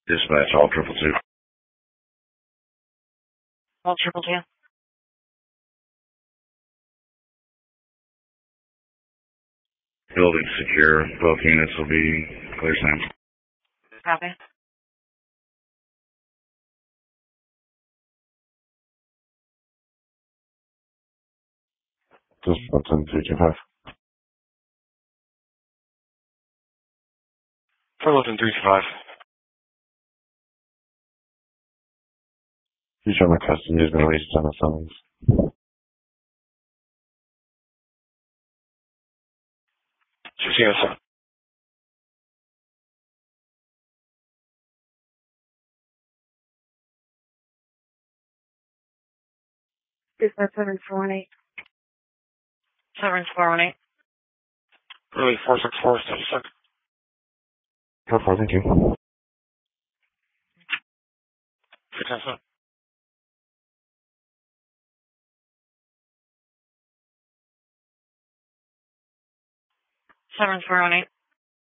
Dispatch all 222. All 222. Building secure. Both units will be clear sound. Copy. Dispatch 325. Fullerton 325. Future my custody has been released on the summons. CCS. Dispatch 7418. 7418. Early 464, step second. 4-4, thank you. 697. 7418.